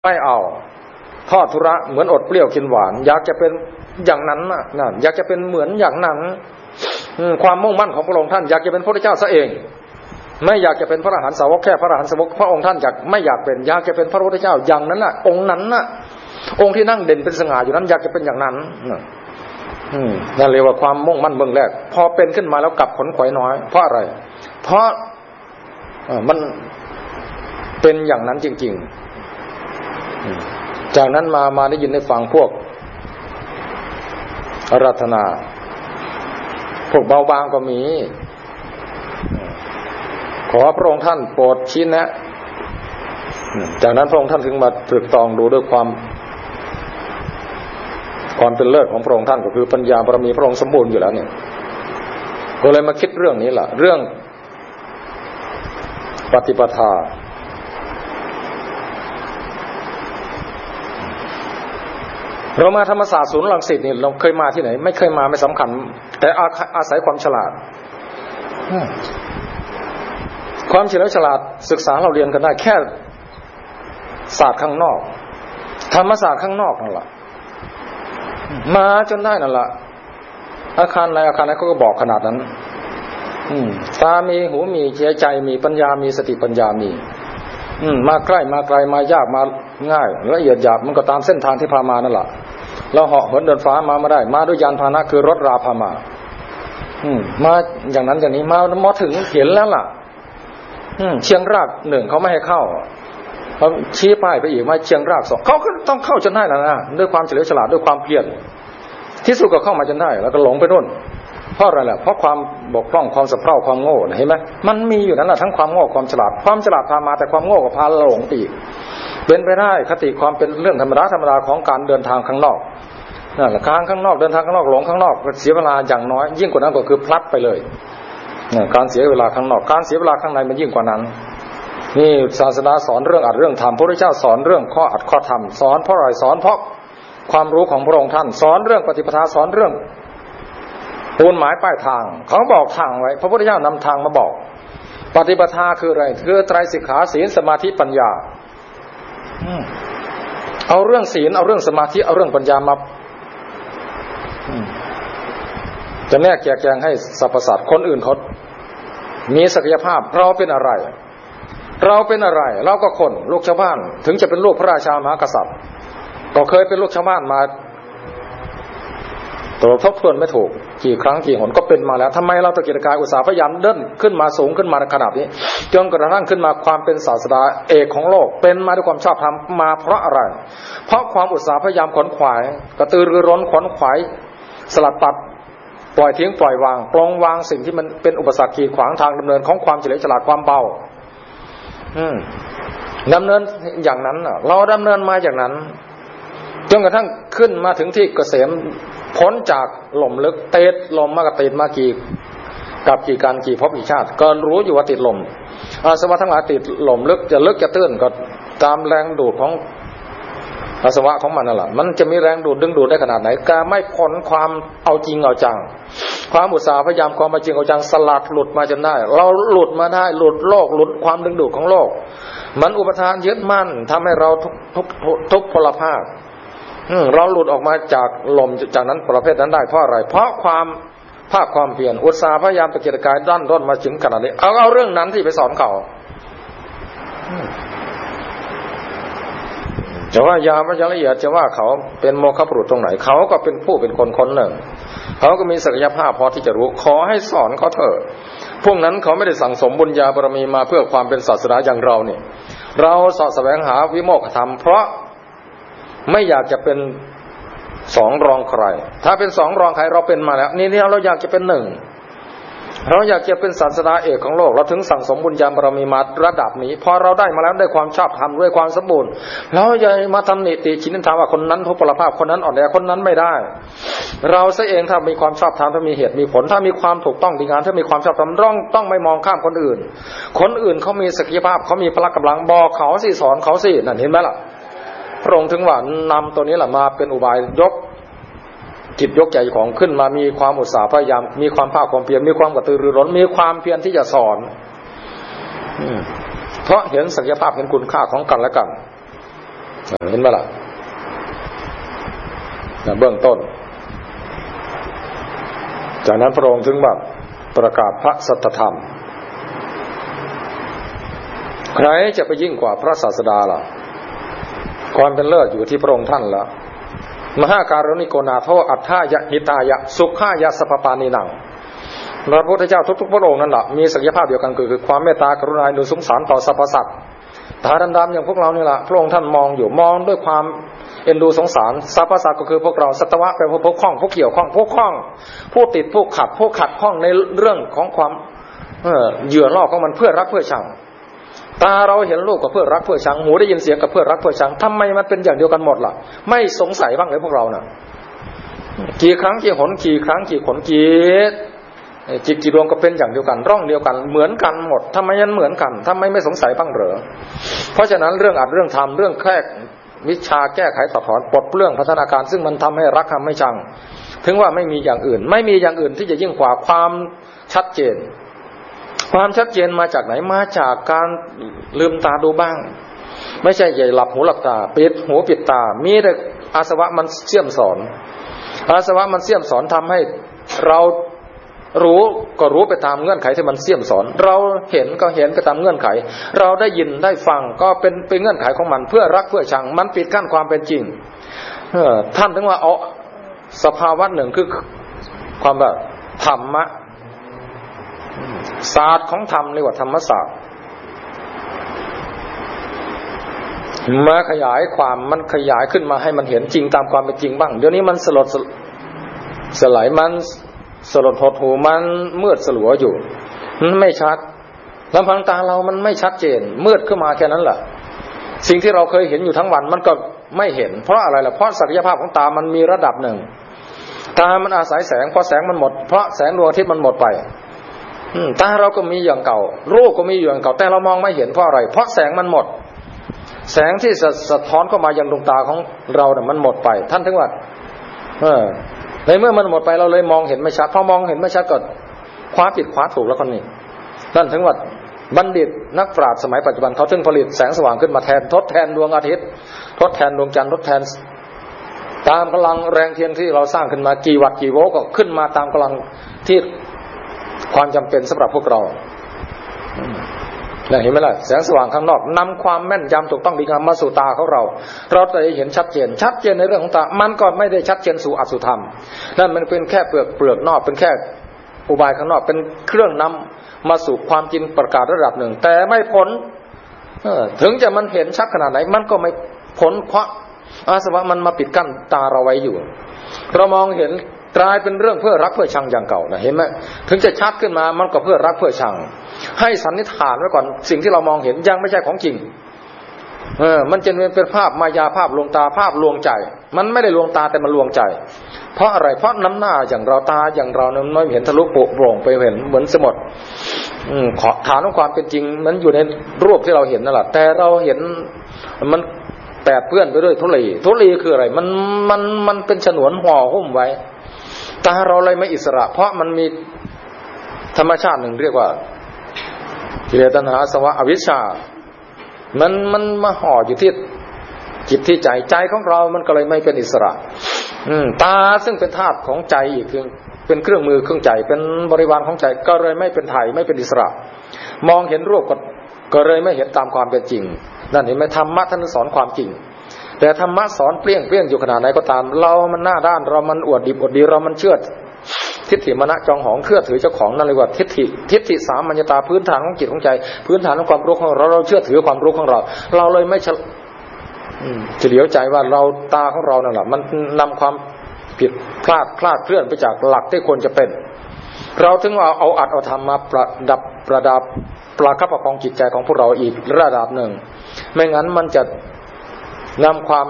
ไม่เอาทอดทุระเหมือนอดเปรี้ยวกินหวานอยากจะเป็นอย่างนั้นน่ะอยากจะเป็นเหมือนอย่างนั้นความมุ่งมั่นของพระองค์ท่านอยากจะเป็นพระพุทธเจ้าซะเองไม่อยากจะเป็นพระอรหันต์สาวกแค่พระอรหันต์สาวกพระองค์ท่านไม่อยากเป็นอยากจะเป็นพระพุทธเจ้าอย่างนั้นน่ะองค์นั้นน่ะองค์ที่นั่งเด่นเป็นสง่าอยู่นั้นอยากจะเป็นอย่างนั้นนั่นเรียกว่าความมุ่งมั่นเบื้องแรกพอเป็นขึ้นมาแล้วกลับขนขวายน้อยเพราะอะไรเพราะมันเป็นอย่างนั้นจริงๆจากนั้นมาได้ยินได้ฟังพวกอาราธนาพวกเบาบางก็มีขอพระองค์ท่านโปรดชี้แนะจากนั้นพระองค์ท่านถึงมาตรึกตรองดูด้วยความเป็นเลิศของพระองค์ท่านก็คือปัญญาบารมีพระองค์สมบูรณ์อยู่แล้วเนี่ยก็เลยมาคิดเรื่องนี้ล่ะเรื่องปฏิปทาเรามาธรรมศาสตร์ศูนย์รังสิตนี่เราเคยมาที่ไหนไม่เคยมาไม่สำคัญแต่อาศัยความฉลาดความเฉลียวฉลาดศึกษาเราเรียนกันได้แค่ศาสตร์ข้างนอกธรรมศาสตร์ข้างนอกนั่นแหละมาจนได้นั่นแหละอาคารไหนเขาก็บอกขนาดนั้นตามีหูมีใจมีปัญญามีสติปัญญามีมาใกล้มาไกลมายากมาง่ายละเอียดหยาบมันก็ตามเส้นทางที่พามานั่นแหละเราเหาะเหินเดินฟ้ามาได้มาด้วยยานพาหนะคือรถราพามามาอย่างนั้นอย่างนี้มาถึงเห็นแล้วล่ะเชียงรากหนึ่งเขาไม่ให้เข้าเขาชี้ป้ายไปอีกมาเชียงรากสองเขาก็ต้องเข้าจนได้นะด้วยความเฉลียวฉลาดด้วยความเพียรที่สุดก็เข้ามาจนได้แล้วก็หลงไปนู่นเพราะอะไรล่ะเพราะความบกพร่องความสะเพร่าความโง่เห็นไหมมันมีอยู่นั่นแหละทั้งความโง่ความฉลาดพามาแต่ความโง่ก็พาหลงอีกเป็นไปได้คติความเป็นเรื่องธรรมดาของการเดินทางข้างนอกนั่นแหละข้างนอกเดินทางข้างนอกหลงข้างนอกเสียเวลาอย่างน้อยยิ่งกว่านั้นก็คือพลัดไปเลยการเสียเวลาข้างนอกการเสียเวลาข้างในมันยิ่งกว่านั้นนี่ศาสนาสอนเรื่องอัดเรื่องธรรมพระพุทธเจ้าสอนเรื่องข้ออัดข้อธรรมสอนเพราะอะไรสอนเพราะความรู้ของพระองค์ท่านสอนเรื่องปฏิปทาสอนเรื่องปูนหมายป้ายทางเขาบอกทางไว้พระพุทธเจ้านำทางมาบอกปฏิปทาคืออะไรคือไตรสิกขาศีลสมาธิปัญญาเอาเรื่องศีลเอาเรื่องสมาธิเอาเรื่องปัญญามาจะแนกแจกแจงให้สรรพสัตว์คนอื่นเขามีศักยภาพเราเป็นอะไรเราก็คนลูกชาวบ้านถึงจะเป็นลูกพระราชามหากษัตริย์ก็เคยเป็นลูกชาวบ้านมาตัวทบทวนไม่ถูกกี่ครั้งกี่หนก็เป็นมาแล้วทำไมเราตะเกียกตะกายอุตสาห์พยายามเดินขึ้นมาสูงขึ้นมาขนาดนี้จนกระทั่งขึ้นมาความเป็นศาสดาเอกของโลกเป็นมาด้วยความชอบธรรมมาเพราะอะไรเพราะความอุตสาห์พยายามขวนขวายกระตือรือร้นขวนขวายสลัดปัดปล่อยทิ้งปล่อยวางปลงวางสิ่งที่มันเป็นอุปสรรคขีดขวางทางดำเนินของความเฉลียวฉลาดความเบาดำเนินอย่างนั้นเราดำเนินมาอย่างนั้นจนกระทั่งขึ้นมาถึงที่เกษมพ้นจากหล่มลึกเตะลมมากระติดมากี่การกี่ภพกี่ชาติก็รู้อยู่ว่าติดลมอาสวะทั้งหลายติดลมลึกจะตื้นก็ตามแรงดูดของอาสวะของมันนั่นแหละมันจะมีแรงดูดดึงดูดได้ขนาดไหนก็ไม่พ้นความเอาจริงเอาจังความอุตสาห์พยายามความเอาจริงเอาจังสลัดหลุดมาจนได้เราหลุดมาได้หลุดโลกหลุดความดึงดูดของโลกมันอุปทานยึดมั่นทำให้เราทุกพลภาพเราหลุดออกมาจากลมจากนั้นประเภทนั้นได้เพราะอะไรเพราะความภาคความเพียรอุตสาห์พยายามตะเกียกตะกายดันด้นมาถึงขนาดนี้เอาเรื่องนั้นที่ไปสอนเขาจะว่ายาไม่ละเอียดจะว่าเขาเป็นโมฆะบุรุษตรงไหนเขาก็เป็นผู้เป็นคนหนึ่งเขาก็มีศักยภาพพอที่จะรู้ขอให้สอนเขาเถอะพวกนั้นเขาไม่ได้สั่งสมบุญญาบารมีมาเพื่อความเป็นศาสดาอย่างเราเนี่ยเราเสาะแสวงหาวิโมกขธรรมเพราะไม่อยากจะเป็นสองรองใครถ้าเป็นสองรองใครเราเป็นมาแล้วนี่เราอยากจะเป็นหนึ่งเราอยากจะเป็นศาสดาเอกของโลกเราถึงสั่งสมบุญญาบารมีมาระดับนี้พอเราได้มาแล้วได้ความชอบธรรมด้วยความสมบูรณ์เราอย่ามาทำนิติชินนินทาว่าคนนั้นทุพพลภาพคนนั้นอ่อนแอคนนั้นไม่ได้เราซะเองถ้ามีความชอบธรรมถ้ามีเหตุมีผลถ้ามีความถูกต้องดีงามถ้ามีความชอบธรรมต้องไม่มองข้ามคนอื่นเขามีศักยภาพเขามีพละกำลังบอกเขาสิสอนเขาสินั่นเห็นไหมล่ะพระองค์ถึงว่านำตัวนี้แหละมาเป็นอุบายยกจิตยกใจของขึ้นมามีความอุตสาห์พยายามมีความภาคความเพียรมีความกระตือรือร้นมีความเพียรที่จะสอนเพราะเห็นศักยภาพเห็นคุณค่าของกันและกันเห็นไหมล่ะเบื้องต้นจากนั้นพระองค์ถึงแบบประกาศพระสัทธรรมใครจะไปยิ่งกว่าพระศาสดาล่ะความเป็นเลิศอยู่ที่พระองค์ท่านแล้วมหาการุณิโกนาโทอัฏฐายะหิตายะสุขายะสัพพปานินังพระพุทธเจ้าทุกๆพระองค์นั่นแหละมีศักยภาพเดียวกันคือความเมตตากรุณาอนุสงสารต่อสรรพสัตว์ตาดำๆอย่างพวกเรานี่แหละพระองค์ท่านมองอยู่มองด้วยความเอ็นดูสงสารสรรพสัตว์ก็คือพวกเราสัตวะเป็นผู้ข้องผู้เกี่ยวข้องผู้ข้องผู้ติดผู้ขัดข้องในเรื่องของความเหยื่อล่อของมันเพื่อรักเพื่อชังตาเราเห็นรูปก็เพื่อรักเพื่อชังหูได้ยินเสียงก็เพื่อรักเพื่อชังทำไมมันเป็นอย่างเดียวกันหมดล่ะไม่สงสัยบ้างเลยพวกเราน่ะกี่ครั้งกี่หนกี่ครั้งกี่ขนจิตกี่ดวงก็เป็นอย่างเดียวกันร่องเดียวกันเหมือนกันหมดทำไมมันเหมือนกันทำไมไม่สงสัยบ้างเหรอเพราะฉะนั้นเรื่องอัดเรื่องทำเรื่องแค่วิชาแก้ไขถอดถอนปลดเปลื้องพัฒนาการซึ่งมันทำให้รักทำให้ชังถึงว่าไม่มีอย่างอื่นที่จะยิ่งกว่าความชัดเจนความชัดเจนมาจากไหนมาจากการลืมตาดูบ้างไม่ใช่ใหญ่หลับหูหลับตาปิดหูปิดตามีแต่อาสวะมันเสี่ยมสอนทำให้เรารู้ก็รู้ไปตามเงื่อนไขที่มันเสี่ยมสอนเราเห็นก็เห็นไปตามเงื่อนไขเราได้ยินได้ฟังก็เป็นเงื่อนไขของมันเพื่อรักเพื่อชังมันปิดกั้นความเป็นจริงท่านถึงว่าเอาสภาวะหนึ่งคือความแบบธรรมะศาสตร์ของธรรมเรียกว่าธรรมศาสตร์มาขยายความมันขยายขึ้นมาให้มันเห็นจริงตามความเป็นจริงบ้างเดี๋ยวนี้มันสลายมันสลดหดหูมันมืดสลัวอยู่มันไม่ชัดลำพังตาเรามันไม่ชัดเจนมืดขึ้นมาแค่นั้นแหละสิ่งที่เราเคยเห็นอยู่ทั้งวันมันก็ไม่เห็นเพราะอะไรล่ะเพราะศักยภาพของตามันมีระดับหนึ่งตามันอาศัยแสงพอแสงมันหมดเพราะแสงดวงอาทิตย์มันหมดไปตาเราก็มีอย่างเก่ารูปก็มีอย่างเก่าแต่เรามองไม่เห็นเพราะอะไรเพราะแสงมันหมดแสงที่สะท้อนเข้ามายังดวงตาของเราเนี่ยมันหมดไปท่านถึงว่าในเมื่อมันหมดไปเราเลยมองเห็นไม่ชัดพอมองเห็นไม่ชัดก็คว้าผิดคว้าถูกแล้วคนนี้นั่นถึงว่าบัณฑิตนักปราชญ์สมัยปัจจุบันเขาถึงผลิตแสงสว่างขึ้นมาแทนทดแทนดวงอาทิตย์ทดแทนดวงจันทร์ทดแทนตามกำลังแรงเทียนที่เราสร้างขึ้นมากี่วัตต์กี่โวลต์ก็ขึ้นมาตามกำลังที่ความจำเป็นสำหรับพวกเราเห็นไหมล่ะแสงสว่างข้างนอกนำความแม่นยำถูกต้องดีงามมาสู่ตาของเราจะเห็นชัดเจนในเรื่องของตามันก็ไม่ได้ชัดเจนสู่อสุธรรมนั่นมันเป็นแค่เปลือกนอกเป็นแค่อุบายข้างนอกเป็นเครื่องนำมาสู่ความจริงประกาศระดับหนึ่งแต่ไม่พ้นถึงจะมันเห็นชัดขนาดไหนมันก็ไม่พ้นเพราะอาสวะมันมาปิดกั้นตาเราไว้อยู่เรามองเห็นกลายเป็นเรื่องเพื่อรักเพื่อชังอย่างเก่านะเห็นไหมถึงจะชัดขึ้นมามันก็เพื่อรักเพื่อชังให้สันนิษฐานไว้ก่อนสิ่งที่เรามองเห็นยังไม่ใช่ของจริงมันจะเป็นภาพมายาภาพลวงตาภาพลวงใจมันไม่ได้ลวงตาแต่มันลวงใจเพราะอะไรเพราะน้ำหน้าอย่างเราตาอย่างเรานั้นไม่เห็นทะลุโปร่งไปเห็นเหมือนสมดฐานของความเป็นจริงมันอยู่ในรูปที่เราเห็นนั่นแหละแต่เราเห็นมันแปดเปื้อนไปด้วยทุลีคืออะไรมันเป็นฉนวนห่อหุ้มไว้ตาเราเลยไม่อิสระเพราะมันมีธรรมชาติหนึ่งเรียกว่ากิเลสตัณหาอาสวะอวิชชามันมาห่ออยู่ที่จิตที่ใจของเรามันก็เลยไม่เป็นอิสระตาซึ่งเป็นธาตุของใจอีกคือเป็นเครื่องมือเครื่องใจเป็นบริวารของใจก็เลยไม่เป็นไถ่ไม่เป็นอิสระมองเห็นรูปก็เลยไม่เห็นตามความเป็นจริงนั่นเห็นไหมธรรมะท่านสอนความจริงแต่ธรรมะสอนเปรี้ยงอยู่ขนาดไหนก็ตามเรามันหน้าด้านเรามันอวดดีเรามันเชื่อทิฏฐิมณะจองหองเชื่อถือเจ้าของนั่นเลยว่าทิฏฐิสามัญญตาพื้นฐานของจิตของใจพื้นฐานของความรู้ของเราเชื่อถือความรู้ของเราเลยไม่เฉลียวใจว่าเราตาของเรานั่นแหละมันนำความผิดพลาดเคลื่อนไปจากหลักที่ควรจะเป็นเราถึงว่าเอาอัดเอาธรรมมาประดับประคับประคองจิตใจของพวกเราอีกระดับหนึ่งไม่งั้นมันจะนำความ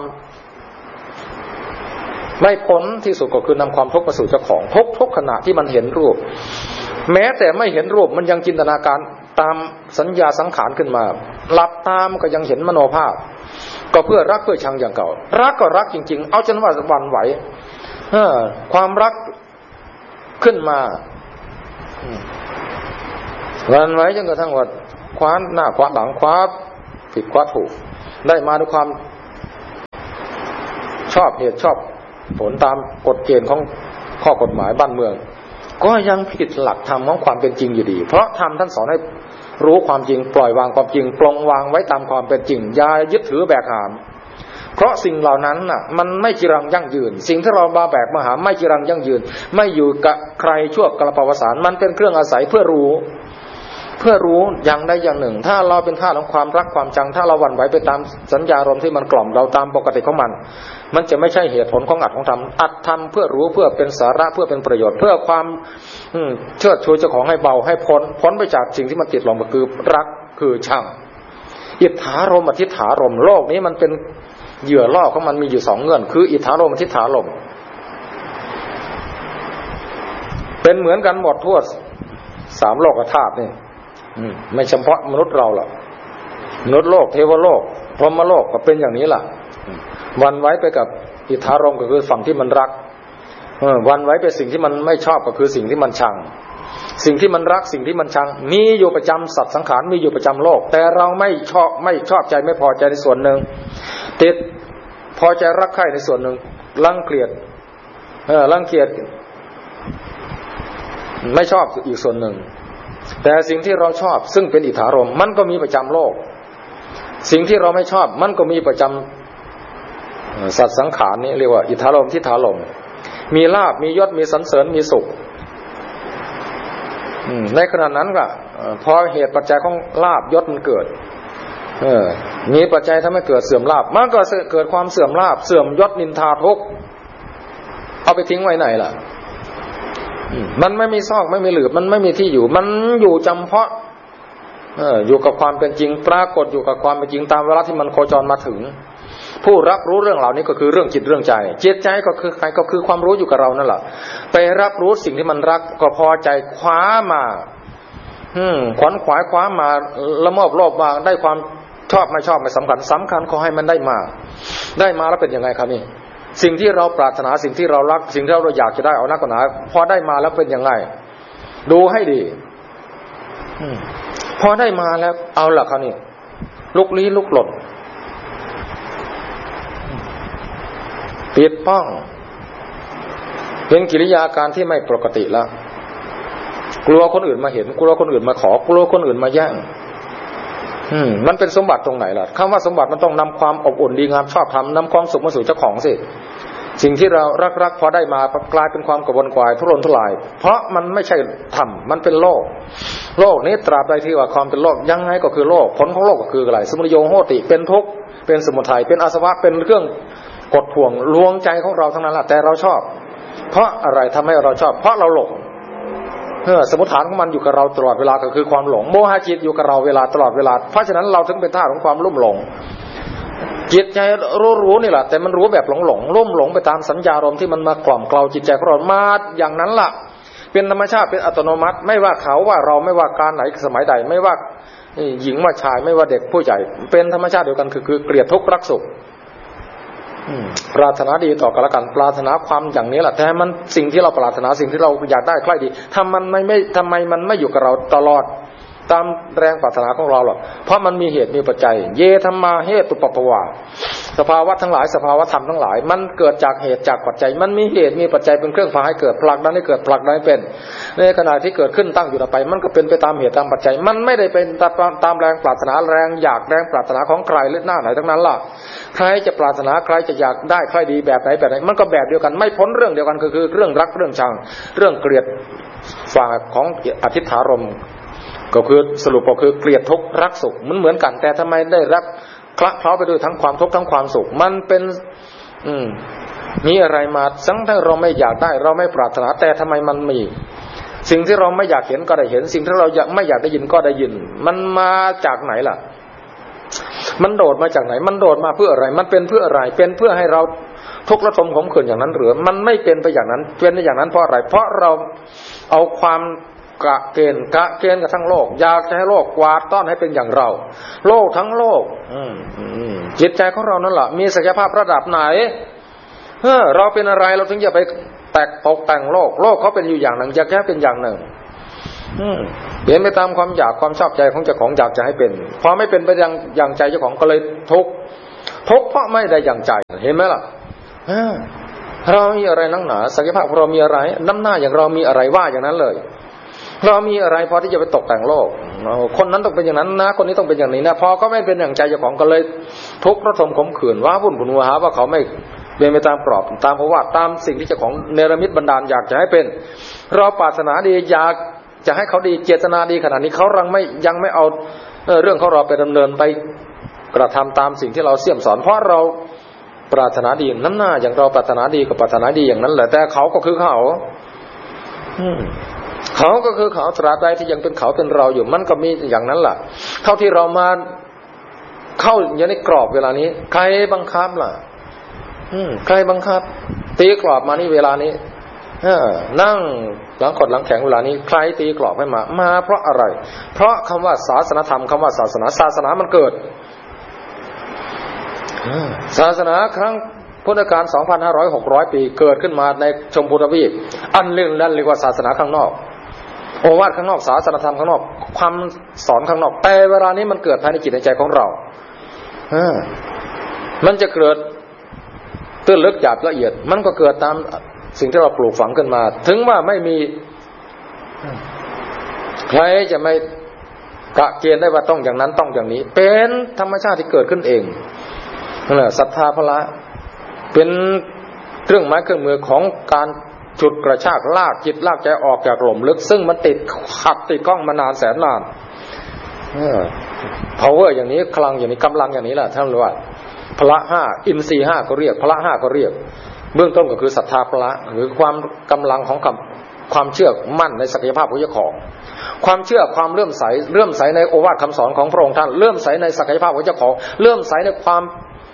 ไม่พ้นที่สุดก็คือนำความทุกข์มาสู่เจ้าของทุกขณะที่มันเห็นรูปแม้แต่ไม่เห็นรูปมันยังจินตนาการตามสัญญาสังขารขึ้นมาหลับตามก็ยังเห็นมโนภาพก็เพื่อรักเพื่อชังอย่างเก่ารักก็รักจริงๆเอาจนว่าหวั่นไหวความรักขึ้นมาหวั่นไหวจนกระทั่งว่าคว้าหน้าคว้าหลังคว้าผิดคว้าถูกได้มาด้วยความชอบเหตุชอบผลตามกฎเกณฑ์ของข้อกฎหมายบ้านเมืองก็ยังผิดหลักธรรมของความเป็นจริงอยู่ดีเพราะธรรมท่านสอนให้รู้ความจริงปล่อยวางความจริงปลงวางไว้ตามความเป็นจริงอย่ายึดถือแบกหามเพราะสิ่งเหล่านั้นน่ะมันไม่จีรังยั่งยืนสิ่งที่เรามาแบกมาหาไม่จีรังยั่งยืนไม่อยู่กับใครชั่วกระปวสารมันเป็นเครื่องอาศัยเพื่อรู้อย่างใดอย่างหนึ่งถ้าเราเป็นท่าของความรักความชังถ้าเราหวั่นไหวไปตามสัญญารมณ์ที่มันกล่อมเราตามปกติของมันจะไม่ใช่เหตุผลของอัตของธรรมอัตธรรมเพื่อรู้เพื่อเป็นสาระเพื่อเป็นประโยชน์เพื่อความเชิดชูเจ้าของให้เบาให้พ้นไปจากสิ่งที่มันติดหลงก็คือรักคือชังอิทธารมอธิษฐารมโลกนี้มันเป็นเหยื่อล่อของมันมีอยู่2เงื่อนคืออิทธารมอธิษฐารมเป็นเหมือนกันหมดทั่ว3โลกธาตุนี่ไม่เฉพาะมนุษย์เราหรอกมนุษย์โลกเทวโลกพรหมโลกก็เป็นอย่างนี้ล่ะวันไว้ไปกับอิทธารมก็คือฝั่งที่มันรักวันไว้ไปสิ่งที่มันไม่ชอบก็คือสิ่งที่มันชังสิ่งที่มันรักสิ่งที่มันชังมีอยู่ประจำสัตว์สังขารมีอยู่ประจำโลกแต่เราไม่ชอบใจไม่พอใจในส่วนหนึ่งติดพอใจรักใคร่ในส่วนหนึ่งรังเกียจไม่ชอบอีกส่วนหนึ่งแต่สิ่งที่เราชอบซึ่งเป็นอิทธารมมันก็มีประจำโลกสิ่งที่เราไม่ชอบมันก็มีประจำสัตว์สังขารนี่เรียกว่าอิทธารมทิฏฐารมมีลาภมียศมีสรรเสริญมีสุขในขณะนั้นก็พอเหตุปัจจัยของลาภยศมันเกิดมีปัจจัยทำให้เกิดเสื่อมลาภมันก็เกิดความเสื่อมลาภเสื่อมยศนินทาทุกข์เอาไปทิ้งไว้ไหนล่ะมันไม่มีซอกไม่มีหลืบมันไม่มีที่อยู่มันอยู่จำเพาะอยู่กับความเป็นจริงปรากฏอยู่กับความเป็นจริงตามเวลาที่มันโคจรมาถึงผู้รับรู้เรื่องเหล่านี้ก็คือเรื่องจิตเรื่องใจจิตใจก็คือใครก็คือความรู้อยู่กับเรานั่นแหละไปรับรู้สิ่งที่มันรักก็พอใจคว้ามาขวนขวายคว้ามาละโมบโลภมาได้ความชอบไม่ชอบไม่สำคัญขอให้มันได้มาแล้วเป็นยังไงครับนี่สิ่งที่เราปรารถนาสิ่งที่เรารักสิ่งที่เราอยากจะได้เอานักกว่าหนาพอได้มาแล้วเป็นยังไงดูให้ดีพอได้มาแล้วเอาล่ะครับนี่ลุกลี้ลุกหล่นปิดป้องเป็นกิริยาการที่ไม่ปกติแล้วกลัวคนอื่นมาเห็นกลัวคนอื่นมาขอกลัวคนอื่นมาแย่งมันเป็นสมบัติตรงไหนล่ะคำว่าสมบัติมันต้องนำความอบอุ่นดีงามชอบธรรมนำความสุขมาสู่เจ้าของสิสิ่งที่เรารักพอได้มากลายเป็นความกระวนกวายทุรนทุรายเพราะมันไม่ใช่ธรรมมันเป็นโลกนี้ตราบใดที่ว่าความเป็นโลกยังไงก็คือโลกผลของโลกก็คืออะไรสมุทโยโหติเป็นทุกข์เป็นสมุทัยเป็นอาสวะเป็นเครื่องกดข่วงลวงใจของเราทั้งนั้นแหละแต่เราชอบเพราะอะไรทำให้เราชอบเพราะเราหลงสมุฏฐานของมันอยู่กับเราตลอดเวลาก็คือความหลงโมหะจิตอยู่กับเราเวลาตลอดเวลาเพราะฉะนั้นเราถึงเป็นท่าของความลุ่มหลงจิตใจรู้นี่แหละแต่มันรู้แบบหลงลุ่มหลงไปตามสัญญารมณ์ที่มันมากล่อมเกลาจิตใจของเรามาอย่างนั้นล่ะเป็นธรรมชาติเป็นอัตโนมัติไม่ว่าเขาว่าเราไม่ว่าการไหนสมัยใดไม่ว่าหญิงว่าชายไม่ว่าเด็กผู้ใหญ่เป็นธรรมชาติเดียวกันคือเกลียดทุกข์รักสุขปรารถนาดีต่อกันละกันปรารถนาความอย่างนี้แหละแต่มันสิ่งที่เราปรารถนาสิ่งที่เราอยากได้ใคร่ดีทำไมมันไม่อยู่กับเราตลอดตามแรงปรารถนาของเราหรอกเพราะมันมีเหตุมีปัจจัยเยธรรมาเหตุปปวาสภาวะทั้งหลายสภาวะธรรมทั้งหลายมันเกิดจากเหตุจากปัจจัยมันมีเหตุมีปัจจัยเป็นเครื่องพาให้เกิดผลักดันให้เกิดผลักดันให้เป็นในขณะที่เกิดขึ้นตั้งอยู่ต่อไปมันก็เป็นไปตามเหตุตามปัจจัยมันไม่ได้เป็นตามแรงปรารถนาแรงอยากแรงปรารถนาของใครหรือหน้าไหนทั้งนั้นล่ะใครจะปรารถนาใครจะอยากได้ใครดีแบบไหนมันก็แบบเดียวกันไม่พ้นเรื่องเดียวกันคือเรื่องรักเรื่องชังเรื่องเกลียดฝ่ายของอธิษฐารมก็คือสรุปก็คือเกลียดทุกข์รักสุขมันเหมือนกันแต่ทำไมได้รับคละเคล้าไปด้วยทั้งความทุกข์ทั้งความสุขมันเป็นมีอะไรมาทั้งเราไม่อยากได้เราไม่ปรารถนาแต่ทำไมมันมีสิ่งที่เราไม่อยากเห็นก็ได้เห็นสิ่งที่เราไม่อยากได้ยินก็ได้ยินมันมาจากไหนล่ะมันโดดมาจากไหนมันโดดมาเพื่ออะไรมันเป็นเพื่ออะไรเป็นเพื่อให้เราทุกข์ระทมขมขื่นอย่างนั้นหรือมันไม่เป็นไปอย่างนั้นเป็นอย่างนั้นเพราะอะไรเพราะเราเอาความกะเกณฑ์กับทั้งโลกอยากจะให้โลกกวาดต้อนให้เป็นอย่างเราโลกทั้งโลกจิตใจของเรานั่นแหละมีศักยภาพระดับไหนเราเป็นอะไรเราถึงจะไปตกแต่งโลกเขาเป็นอยู่อย่างหนึ่งอยากแค่เป็นอย่างหนึ่งเปลี่ยนไปตามความอยากความชอบใจของเจ้าของอยากจะให้เป็นพอไม่เป็นไปอย่างใจเจ้าของก็เลยทุกข์เพราะไม่ได้อย่างใจเห็นไหมล่ะเรามีอะไรนักหนาศักยภาพเรามีอะไรน้ำหน้าอย่างเรามีอะไรว่าอย่างนั้นเลยเรามีอะไรพอที่จะไปตกแต่งโลกคนนั้นต้องเป็นอย่างนั้นนะคนนี้ต้องเป็นอย่างนี้นะพอก็ไม่เป็นอย่างใจเจ้าของก็เลยทุกข์ระทมขมขื่นว่าวุ่นผุนหัวหาว่าเขาไม่เป็นไปตามกรอบตามภาวะตามสิ่งที่เจ้าของเนรมิตบันดาลอยากจะให้เป็นเราปรารถนาดีอยากจะให้เขาดีเจตนาดีขนาดนี้เขายังไม่เอาเรื่องของเราไปดำเนินไปกระทำตามสิ่งที่เราเสี่ยมสอนเพราะเราปรารถนาดีน้ำหน้าอย่างเราปรารถนาดีกับปรารถนาดีอย่างนั้นแหละแต่เขาก็คือเขาก็คือเขาตราบใดที่ยังเป็นเขาเป็นเราอยู่มันก็มีอย่างนั้นแหละเท่าที่เรามาเข้าอยู่ในกรอบเวลานี้ใครบังคับล่ะใครบังคับตีกรอบมานี่เวลานี้นั่งหลังกดหลังแข็งเวลานี้ใครตีกรอบให้มาเพราะอะไรเพราะคำว่าศาสนธรรมคำว่าศาสนามันเกิดศาสนาครั้งพุทธกาล 2,500-600 ปีเกิดขึ้นมาในชมพูทวีปอันเรื่องเรียกว่าศาสนาข้างนอกโอวาทข้างนอกศาสนธรรมข้างนอกความสอนข้างนอกแต่เวลานี้มันเกิดภายในจิตในใจของเรามันจะเกิดตื้นลึกหยาบละเอียดมันก็เกิดตามสิ่งที่เราปลูกฝังขึ้นมาถึงว่าไม่มีใครจะไม่กะเกณฑ์ได้ว่าต้องอย่างนั้นต้องอย่างนี้เป็นธรรมชาติที่เกิดขึ้นเองนั่นแหละศรัทธาพละเป็นเครื่องไม้เครื่องมือของการฉุดกระชากลากจิตลากใจออกจากหล่มลึกซึ่งมันติดขัดติดข้องมานานแสนนาน power อย่างนี้คลังอย่างนี้กำลังอย่างนี้แหละท่านรู้ว่าพละ5อินทรีย์5ก็เรียกพละ5ก็เรียกเบื้องต้นก็คือศรัทธาพละหรือความกำลังของความเชื่อมั่นในศักยภาพของเจ้าของความเชื่อความเลื่อมใสในโอวาทคำสอนของพระองค์ท่านเลื่อมใสในศักยภาพของเจ้าของเลื่อมใสในความ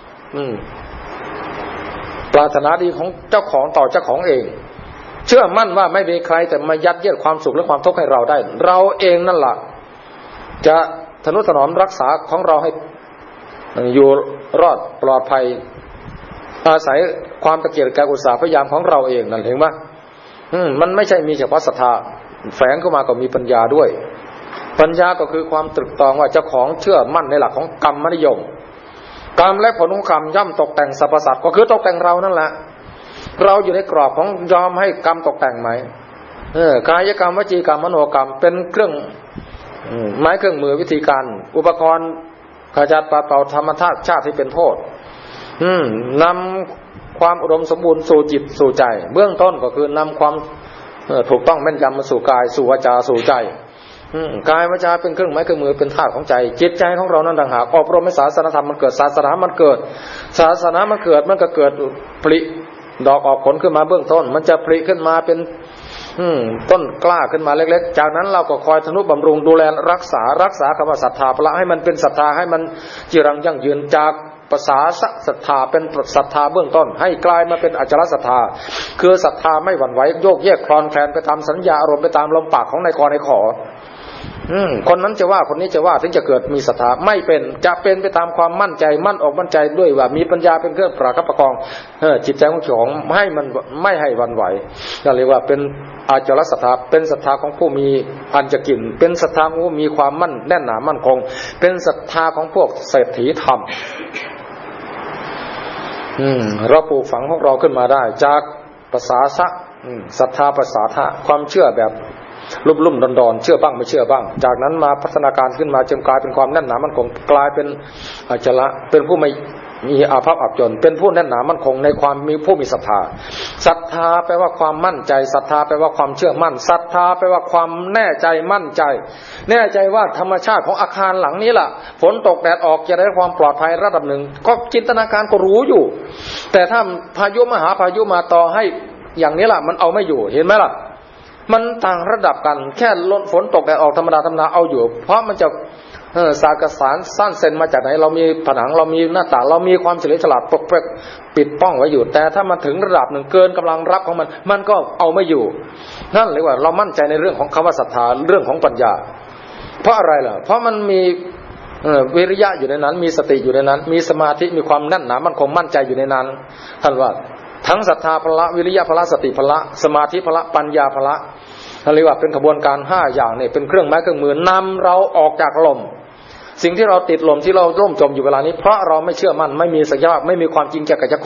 ปรารถนาดีของเจ้าของต่อเจ้าของเองเชื่อมั่นว่าไม่มีใครแต่มายัดเยียดความสุขและความทุกข์ให้เราได้เราเองนั่นแหละจะทนุถนอมรักษาของเราให้อยู่รอดปลอดภัยอาศัยความตะเกียกตะกายอุตสาหพยายามของเราเองนั่นเห็นไหมมันไม่ใช่มีเฉพาะศรัทธาแฝงเข้ามาก็มีปัญญาด้วยปัญญาก็คือความตรึกตรองว่าเจ้าของเชื่อมั่นในหลักของกรรมนิยมกรรมและผลของกรรมย่อมตกแต่งสรรพสัตว์ก็คือตกแต่งเรานั่นแหละเราอยู่ในกรอบของยอมให้กรรมตกแต่งไหมกายกรรมวจีกรรมมโนกรรมเป็นเครื่องไม้เครื่องมือวิธีการอุปกรณ์ขจัดปัดเป่าธรรมชาติที่เป็นโทษนำความอุดมสมบูรณ์สู่จิตสู่ใจเบื้องต้นก็คือนำความถูกต้องแม่นยำมาสู่กายสู่วาจาสู่ใจกายวาจาเป็นเครื่องไม้เครื่องมือเป็นธาตุของใจจิตใจของเรานั้นต่างหากอบรมให้ศาสนธรรมมันเกิดศาสนามันเกิดศาสนามันเกิดมันก็เกิดผลิดอกออกผลขึ้นมาเบื้องต้นมันจะผลิขึ้นมาเป็นต้นกล้าขึ้นมาเล็กๆจากนั้นเราก็คอยทนุบำรุงดูแลรักษาคำว่าศรัทธาพละให้มันเป็นศรัทธาให้มันจีรังยั่งยืนจากภาษาศรัทธาเป็นศรัทธาเบื้องต้นให้กลายมาเป็นอจารศรัทธาคือศรัทธาไม่หวั่นไหวโยกแยกคลอนแคลนไปตามสัญญาอารมณ์ไปตามลมปากของนายกรนายขอคนนั้นจะว่าคนนี้จะว่าถึงจะเกิดมีศรัทธาไม่เป็นจะเป็นไปตามความมั่นใจมั่นอกมั่นใจด้วยว่ามีปัญญาเป็นเครื่องประคับประคองจิตใจของเจ้าของให้มันไม่ให้หวั่นไหวก็เรียกว่าเป็นอาจารศรัทธาเป็นศรัทธาของผู้มีอันจะกินเป็นศรัทธาของผู้มีความมั่นแน่นหนามั่นคงเป็นศรัทธาของพวกเศรษฐีธรรมเราปลูกฝังของเราขึ้นมาได้จากภาษาศรัทธาภาษาทะความเชื่อแบบลุ่มๆดอนๆเชื่อบ้างไม่เชื่อบ้างจากนั้นมาพัฒนาการขึ้นมาจนกลายเป็นความแน่นหนามั่นคงกลายเป็นอจระเป็นผู้ไม่มีอาภัพอับจนเป็นผู้แน่นหนามั่นคงในความมีผู้มีศรัทธาศรัทธาแปลว่าความมั่นใจศรัทธาแปลว่าความเชื่อมั่นศรัทธาแปลว่าความแน่ใจมั่นใจแน่ใจว่าธรรมชาติของอาคารหลังนี้ล่ะฝนตกแดดออกจะได้ความปลอดภัยระดับหนึ่งก็จินตนาการก็รู้อยู่แต่ถ้าพายุมหาพายุมาต่อให้อย่างนี้ล่ะมันเอาไม่อยู่เห็นไหมล่ะมันต่างระดับกันแค่ลดฝนตกแดดออกธรรมดาเอาอยู่เพราะมันจะสากสารสั้นเซนมาจากไหนเรามีผนังเรามีหน้าต่างเรามีความเฉลียวฉลาดปกปิดป้องไว้อยู่แต่ถ้ามันถึงระดับหนึ่งเกินกำลังรับของมันก็เอาไม่อยู่นั่นเรียกว่าเรามั่นใจในเรื่องของคำว่าศรัทธาเรื่องของปัญญาเพราะอะไรล่ะเพราะมันมีวิริยะอยู่ในนั้นมีสติอยู่ในนั้นมีสมาธิมีความแน่นหนามั่นคงมั่นใจอยู่ในนั้นท่านว่าทั้งศรัทธาพละวิริยะพละสติพละสมาธิพละปัญญาพละเรียกว่าเป็นขบวนการ5อย่างนี่เป็นเครื่องไม้เครื่องมือนำเราออกจากลมสิ่งที่เราติดลมที่เราล่มจมอยู่เวลานี้เพราะเราไม่เชื่อมั่นไม่มีศักยภาพไม่มีความจริงแก่กับเจ้า